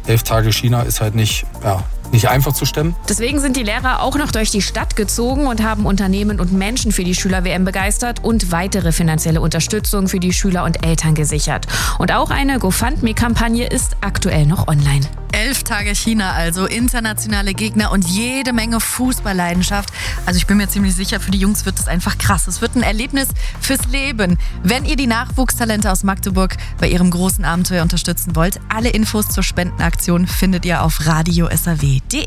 11 Tage China ist halt nicht einfach zu stemmen. Deswegen sind die Lehrer auch noch durch die Stadt gezogen und haben Unternehmen und Menschen für die Schüler-WM begeistert und weitere finanzielle Unterstützung für die Schüler und Eltern gesichert. Und auch eine GoFundMe-Kampagne ist aktuell noch online. 11 Tage China, also internationale Gegner und jede Menge Fußballleidenschaft. Also ich bin mir ziemlich sicher, für die Jungs wird das einfach krass. Es wird ein Erlebnis fürs Leben. Wenn ihr die Nachwuchstalente aus Magdeburg bei ihrem großen Abenteuer unterstützen wollt, alle Infos zur Spendenaktion findet ihr auf radio.saw.de.